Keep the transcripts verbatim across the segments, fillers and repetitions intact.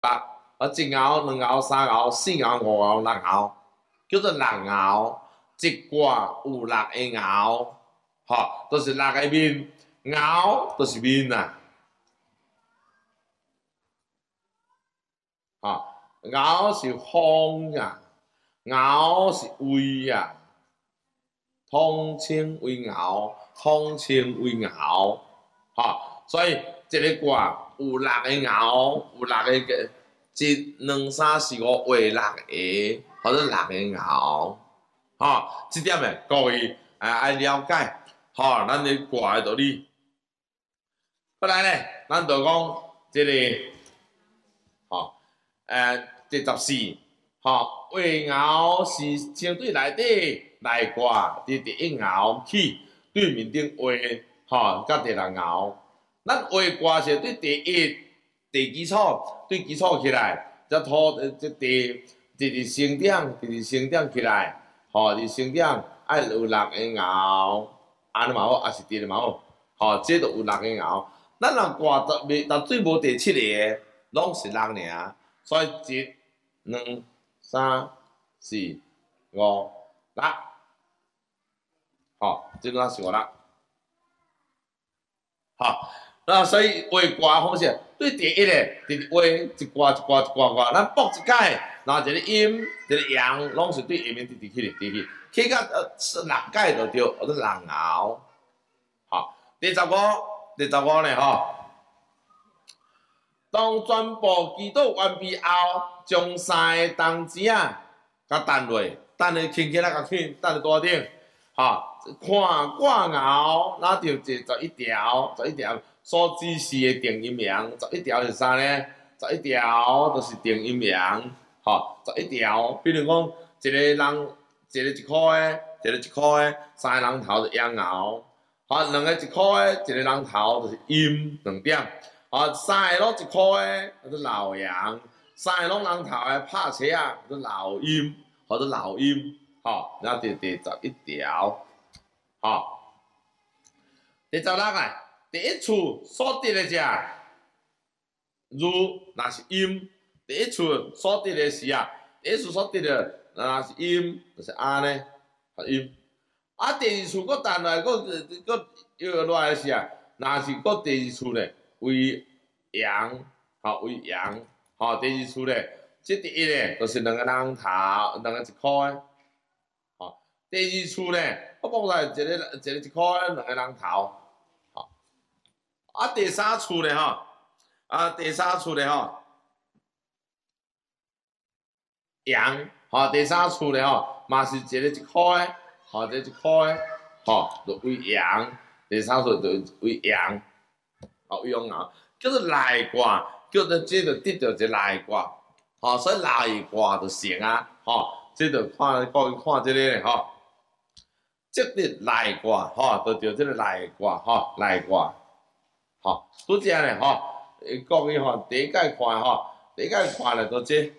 六，啊，一爻、两爻、三爻、四爻、五爻、六爻，叫做六爻。一卦有六个爻，吼，都是六个面，爻都是面啊，吼，爻是方啊，爻是位啊，通称为爻，通称为爻，吼，所以一个卦有六个爻，有六个个，一、两、三、四、五，画六个，或者六个爻。吼，即点诶，各位啊爱了解，吼，咱咧挂诶道理。后来咧，咱就讲即、个，吼，诶，第十四，吼，画爻是相对内底内卦伫第一爻起，对面顶画，吼，甲第六爻，咱画卦是对第一、第基础，对基础起来，则土即第第二升点，第二升点起来。吼，伫升点爱有六个爻，安尼嘛好，也是伫咧嘛好，吼，这都有六个爻。咱若挂绝未绝对无第七个，拢是六尔。所以一、两、三、四、五、六，吼，即拢是五六。吼，那所以画卦方式对第一个，伫画一卦一卦一卦卦，咱卜一解，然后一个阴，一个阳，拢是对下面直直起直起，起到呃六解就对，或者六爻。好，第十五，第十五呢吼，当全部祈祷完毕后，将三个铜钱啊，甲担落，等咧轻轻啊，甲轻等咧桌顶，吼，看卦爻，那就一十一条，十一条所指示的定阴阳，十一条是啥呢？十一条就是定阴阳，吼，十一条，比如讲一个人，一个一箍的，一个一箍的，三个人头就阳爻，吼，两个一箍的，一个人头就是阴两点。啊，三个拢一箍的，或者老阳；三个拢人头的拍车啊，或者老阴，或者老阴。吼，然后第第十一条，吼，第十六个，第一处所得的者，如若是阴，第一处所得的是啊，第一处所得的若是阴，就是安呢，是阴。啊，第二处佫弹来，佫佫摇落来是啊，若是佫第二处咧。为阳，吼为阳，吼第二处咧，即第一咧，就是两个人头，两个一箍诶，吼第二处咧，我讲来一个一个一箍诶，两个人头，吼啊第三处咧吼，啊第三处咧吼，阳，吼第三处咧吼，嘛是一个一箍诶，吼一个一箍诶，吼就为阳，第三处就为阳。哦，用啊，叫做内卦，叫做这就得到一个内卦，吼、哦，所以内卦就成啊，吼、哦，这就看各位看这个咧，吼、哦，即个内卦，吼、哦，就着这个内卦，吼、哦，内卦，吼、哦，拄只咧，吼、哦，各位吼，第一解看吼，第一解看咧，就这。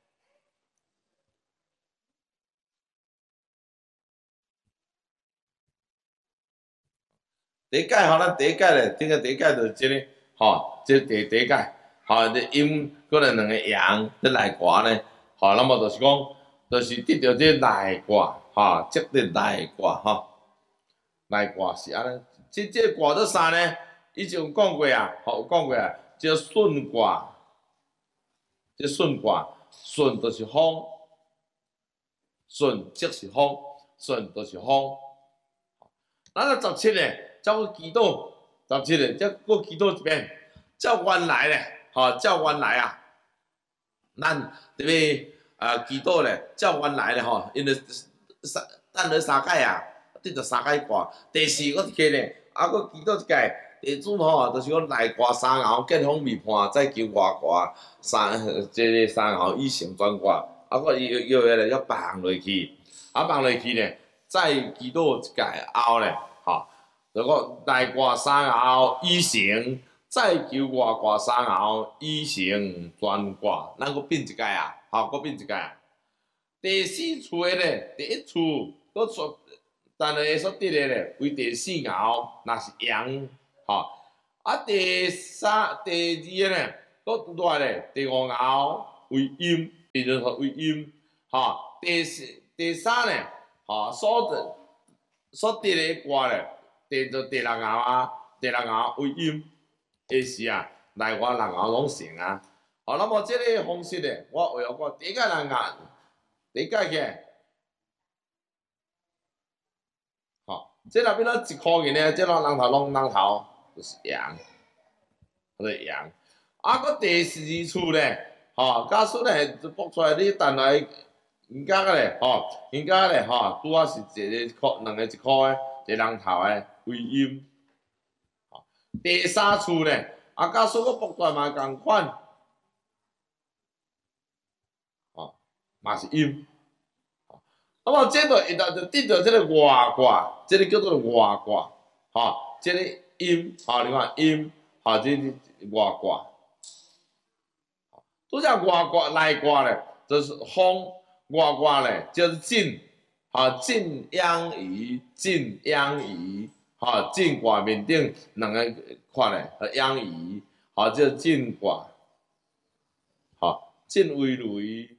第一解吼，咱第一解咧，顶个第一解就是即、這個，吼，即第第一解，吼，你阴过来两个阳，即内卦呢，吼，那么就是讲，就是得到即内卦，吼，即个内卦，吼，内卦是安尼，即即卦做啥呢？以前有讲过啊，吼，有讲过啊，叫顺卦，即顺卦，顺就是风，顺即是风，顺就是风。咱个十七咧。再去祈祷，十七日，再过祈祷一遍，照原来咧，吼，照原来啊，咱这边啊祈祷咧，照原来咧吼，因为三等了三届啊，得着三届卦，第四个一个咧，啊，佫祈祷一届，第四吼，就是讲内卦三爻见风未判，再求外卦三，即个三爻以成转卦，啊，佫摇摇咧，要放落去，啊，放落去咧，再祈祷一届后咧，吼。如果内卦三爻以成，再求外卦三爻以成专卦，咱佫变一届啊，吼，佫变一届啊。第四处的咧，第一处佫所，但系所得的咧为第四爻，那是阳，吼。啊，第三、第二个咧，佫搁落来咧，第五爻为阴，变做说为阴，吼。第四、第三咧，吼所得所得咧卦咧，变做第六爻啊，第六爻为阴，的时啊，内外六爻拢成啊。好，那么即个方式咧，我为我第一个人啊，第一个嘅，吼，即若变做一箍银咧，即拢人头拢人头就是阳，就是阳。啊，搁第四处咧，吼，假使咧卜出来你等来人家个咧，吼，人家咧，吼，拄啊是一个箍，两个一箍诶，一个人头诶，为阴。第三处咧，啊，假使搁卜出来嘛共款，吼，嘛是阴。那么这个一旦就得到这个外卦，这个叫做外卦，吼，这个阴，吼，你看阴，吼，这个外卦。都叫外卦内卦咧，就是风外卦咧，就是震，哈震阳仪，震阳仪，哈震卦面顶两个看咧，和阳仪，哈叫震卦，哈震为雷，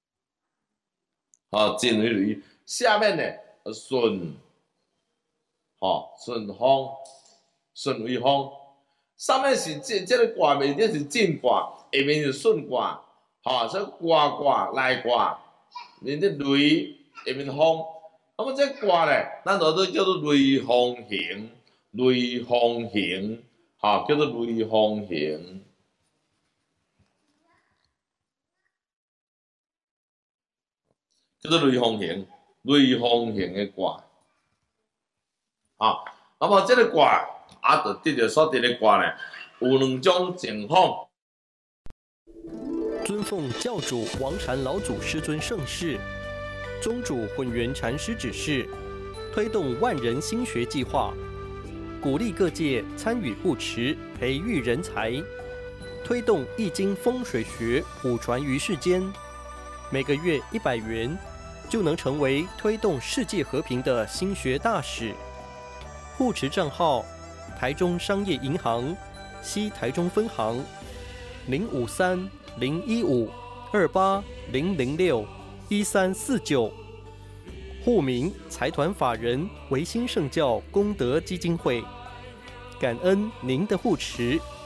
哈震为雷。下面咧顺，哈顺风，顺为风。上面是这这个卦面顶是震卦。下面是顺卦，吼，所以外卦、内卦，面顶雷，下面风。那么这卦咧，咱就都叫做雷风行，雷风行，吼，叫做雷风行。叫做雷风行，雷风行的卦，啊，那么这个卦啊，就得着所得的卦咧，有两种情况。 尊奉教主王禅老祖师尊盛世，宗主混元禅师指示，推动万人心学计划，鼓励各界参与护持，培育人才，推动易经风水学普传于世间。每个月一百元，就能成为推动世界和平的心学大使。护持账号：台中商业银行西台中分行零五三。零一五二八零零六一三四九，户名财团法人维新圣教功德基金会，感恩您的护持。